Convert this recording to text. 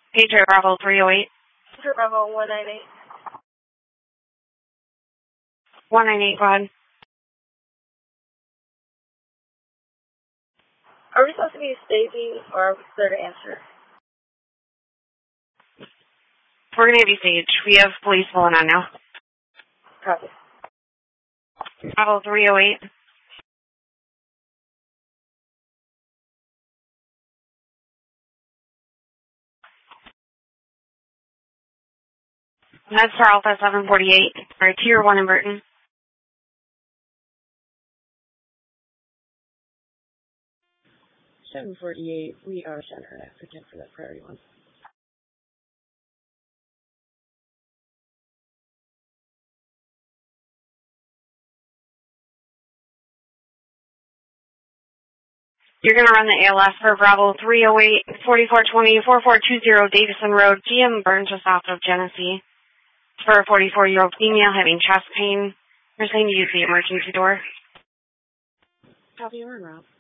Patriot Bravo 308. Patriot Bravo 198. 198, go ahead. Are we supposed to be staging or are we clear to answer? We're going to be staged. We have police pulling on now. Copy. Bravo 308. That's for Alpha 748. Or Tier 1 in Burton. We are center applicant for that priority one. You're going to run the ALS for Bravo 308, 4420, 4420 Davison Road, GM Burns, just off of Genesee. It's for a 44-year-old female having chest pain. We're saying to use the emergency door. Copy, we're en route.